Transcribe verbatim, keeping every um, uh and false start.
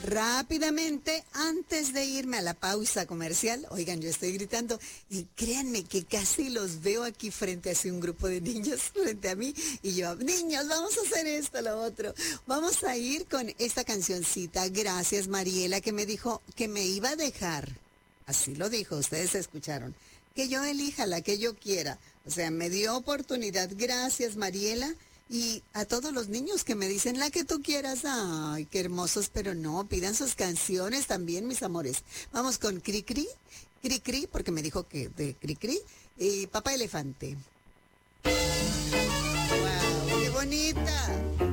Rápidamente, antes de irme a la pausa comercial, oigan, yo estoy gritando y créanme que casi los veo aquí frente a así un grupo de niños frente a mí y yo, niños, vamos a hacer esto, lo otro. Vamos a ir con esta cancioncita. Gracias, Mariela, que me dijo que me iba a dejar. Así lo dijo, ustedes escucharon. Que yo elija la que yo quiera. O sea, me dio oportunidad. Gracias, Mariela. Y a todos los niños que me dicen la que tú quieras. Ay, qué hermosos, pero no, pidan sus canciones también, mis amores. Vamos con Cri Cri, Cri Cri, porque me dijo que de Cri Cri, y Papá Elefante. ¡Wow! ¡Qué bonita!